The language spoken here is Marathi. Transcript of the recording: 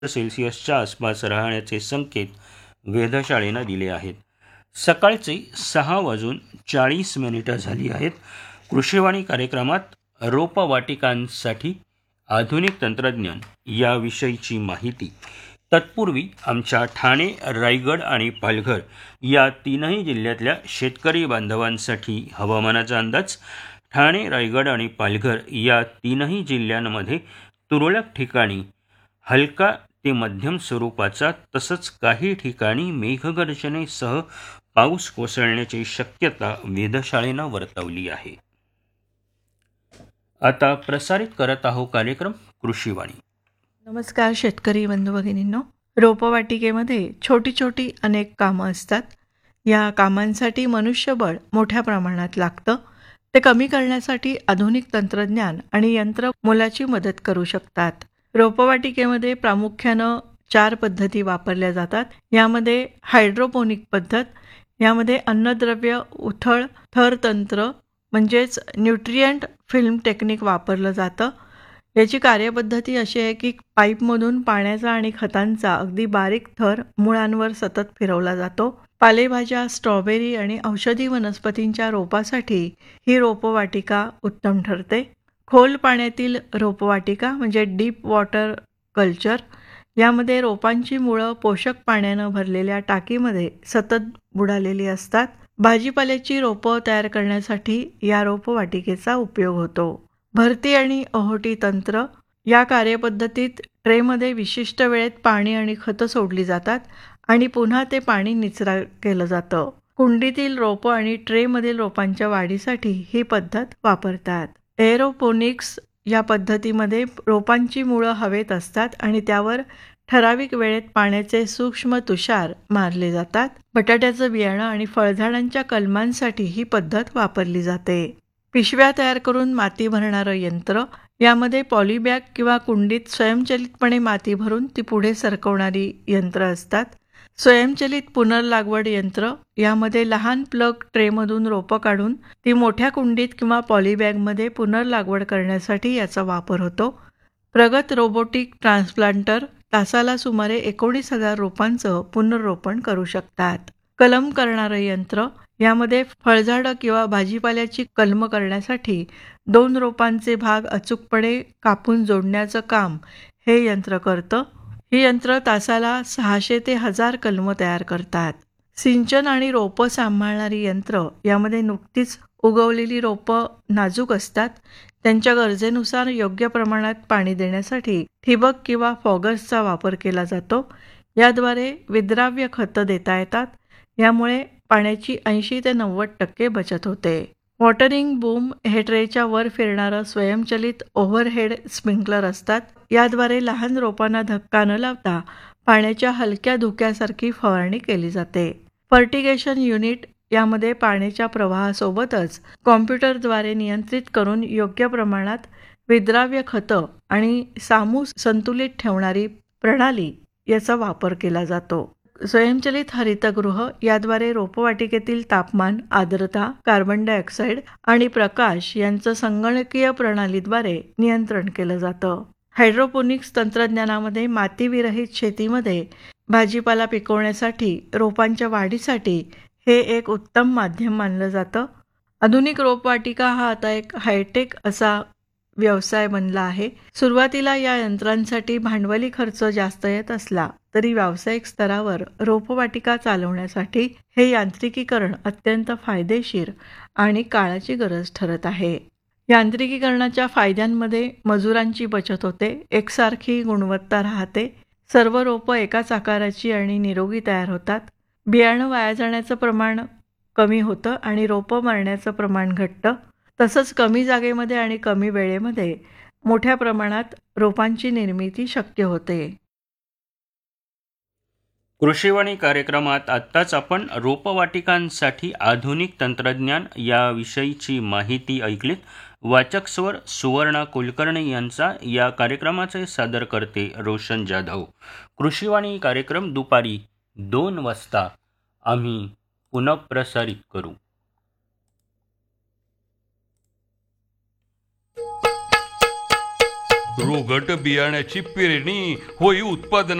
सेल्सिअसच्या आसपास राहण्याचे संकेत वेधशाळेनं दिले आहेत. सकाळचे 6:40 झाली आहेत. कृषीवाणी कार्यक्रमात रोपवाटिकांसाठी आधुनिक तंत्रज्ञान याविषयीची माहिती. तत्पूर्वी आमच्या ठाणे, रायगड आणि पालघर या तीनही जिल्ह्यातल्या शेतकरी बांधवांसाठी हवामानाचा अंदाज. ठाणे, रायगड आणि पालघर या तीनही जिल्ह्यांमध्ये तुरळक ठिकाणी हलका ते मध्यम स्वरूपाचा तसंच काही ठिकाणी मेघगर्जनेसह पाऊस कोसळण्याची शक्यता वेधशाळेनं वर्तवली आहे. आता प्रसारित करत आहोत कार्यक्रम कृषीवाणी. नमस्कार शेतकरी बंधू भगिनींनो. रोपवाटिकेमध्ये छोटी छोटी अनेक कामं असतात. या कामांसाठी मनुष्यबळ मोठ्या प्रमाणात लागतं. ते कमी करण्यासाठी आधुनिक तंत्रज्ञान आणि यंत्र मोलाची मदत करू शकतात. रोपवाटिकेमध्ये प्रामुख्यानं 4 पद्धती वापरल्या जातात. यामध्ये हायड्रोपोनिक पद्धत, यामध्ये अन्नद्रव्य उथळ थर तंत्र म्हणजेच न्यूट्रिएंट फिल्म टेक्निक वापरलं जातं. याची कार्यपद्धती अशी आहे की पाईपमधून पाण्याचा आणि खतांचा अगदी बारीक थर मुळांवर सतत फिरवला जातो. पालेभाज्या, स्ट्रॉबेरी आणि औषधी वनस्पतींच्या रोपासाठी ही रोपवाटिका उत्तम ठरते. खोल पाण्यातील रोपवाटिका म्हणजे डीप वॉटर कल्चर, यामध्ये रोपांची मुळं पोषक पाण्यानं भरलेल्या टाकीमध्ये सतत बुडालेली असतात. भाजीपाल्याची रोपं तयार करण्यासाठी या रोपवाटिकेचा उपयोग होतो. भरती आणि ओहोटी तंत्र, या कार्यपद्धतीत ट्रेमध्ये विशिष्ट वेळेत पाणी आणि खतं सोडली जातात आणि पुन्हा ते पाणी निचरा केलं जातं. कुंडीतील रोपं आणि ट्रेमधील रोपांच्या वाढीसाठी ही पद्धत वापरतात. एरोपोनिक्स या पद्धतीमध्ये रोपांची मुळं हवेत असतात आणि त्यावर ठराविक वेळेत पाण्याचे सूक्ष्म तुषार मारले जातात. बटाट्याचं बियाणं आणि फळझाडांच्या कलमांसाठी ही पद्धत वापरली जाते. पिशव्या तयार करून माती भरणारं यंत्र, यामध्ये पॉलिबॅग किंवा कुंडीत स्वयंचलितपणे माती भरून ती पुढे सरकवणारी यंत्र असतात. स्वयंचलित पुनर्लागवड यंत्र, यामध्ये लहान प्लग ट्रेमधून रोपं काढून ती मोठ्या कुंडीत किंवा पॉलिबॅगमध्ये पुनर्लागवड करण्यासाठी याचा वापर होतो. प्रगत रोबोटिक ट्रान्सप्लांटर तासाला सुमारे 19,000 रोपांचं पुनर्रोपण करू शकतात. कलम करणारं यंत्र, यामध्ये फळझाडं किंवा भाजीपाल्याची कलम करण्यासाठी 2 रोपांचे भाग अचूकपणे कापून जोडण्याचं काम हे यंत्र करतं. ही यंत्र तासाला 600 ते 1000 कलमं तयार करतात. सिंचन आणि रोपं सांभाळणारी यंत्र, यामध्ये नुकतीच उगवलेली रोपं नाजूक असतात. त्यांच्या गरजेनुसार योग्य प्रमाणात पाणी देण्यासाठी ठिबक किंवा फॉगर्सचा वापर केला जातो. याद्वारे विद्राव्य खतं देता येतात. यामुळे पाण्याची 80 ते 90% बचत होते. वॉटरिंग बूम हे ट्रेच्या वर फिरणारं स्वयंचलित ओव्हरहेड स्प्रिंकलर असतात. याद्वारे लहान रोपांना धक्का न लावता पाण्याच्या हलक्या धुक्यासारखी फवारणी केली जाते. फर्टिगेशन युनिट, यामध्ये पाण्याच्या प्रवाहासोबतच कॉम्प्युटरद्वारे नियंत्रित करून योग्य प्रमाणात विद्राव्य खतं आणि सामू संतुलित ठेवणारी प्रणाली याचा वापर केला जातो. स्वयंचलित हरितगृह, याद्वारे रोपवाटिकेतील तापमान, आर्द्रता, कार्बन डायऑक्साईड आणि प्रकाश यांचं संगणकीय प्रणालीद्वारे नियंत्रण केलं जातं. हायड्रोपोनिक्स तंत्रज्ञानामध्ये मातीविरहित शेतीमध्ये भाजीपाला पिकवण्यासाठी, रोपांच्या वाढीसाठी हे एक उत्तम माध्यम मानलं जातं. आधुनिक रोपवाटिका हा आता एक हायटेक असा व्यवसाय बनला आहे. सुरुवातीला या यंत्रांसाठी भांडवली खर्च जास्त येत असला तरी व्यावसायिक स्तरावर रोपवाटिका चालवण्यासाठी हे यांत्रिकीकरण अत्यंत फायदेशीर आणि काळाची गरज ठरत आहे. यांत्रिकीकरणाच्या फायद्यांमध्ये मजुरांची बचत होते, एकसारखी गुणवत्ता राहते, सर्व रोपं एकाच आकाराची आणि निरोगी तयार होतात, बियाणं वाया जाण्याचं प्रमाण कमी होतं आणि रोपं मरण्याचं प्रमाण घटतं. तसंच कमी जागेमध्ये आणि कमी वेळेमध्ये मोठ्या प्रमाणात रोपांची निर्मिती शक्य होते. कृषीवाणी कार्यक्रमात आत्ताच आपण रोपवाटिकांसाठी आधुनिक तंत्रज्ञान याविषयीची माहिती ऐकलीत. वाचक स्वर सुवर्णा कुलकर्णी यांचा. या कार्यक्रमाचे सादर करते रोशन जाधव. कृषीवाणी कार्यक्रम दुपारी 2 वाजता आम्ही पुनःप्रसारित करू. रोगट बियाण्याची पेरणी होई उत्पादन